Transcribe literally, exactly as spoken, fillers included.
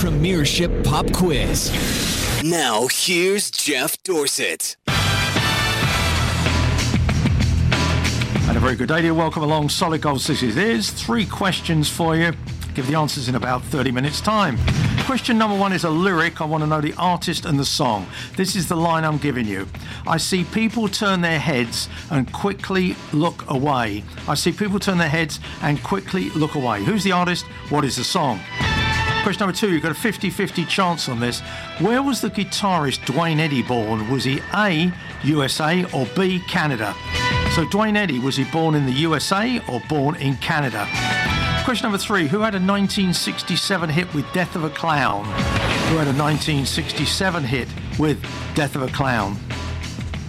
Premiership Pop Quiz. Now, here's Jeff Dorsett. And a very good day to you. Welcome along. Solid Gold Sixes. Here's three questions for you. Give the answers in about thirty minutes time. Question number one is a lyric. I want to know the artist and the song. This is the line I'm giving you. I see people turn their heads and quickly look away. I see people turn their heads and quickly look away. Who's the artist? What is the song? Question number two, you've got a fifty-fifty chance on this. Where was the guitarist Duane Eddy born? Was he A, U S A, or B, Canada? So Duane Eddy, was he born in the U S A or born in Canada? Question number three, who had a nineteen sixty-seven hit with Death of a Clown? Who had a nineteen sixty-seven hit with Death of a Clown?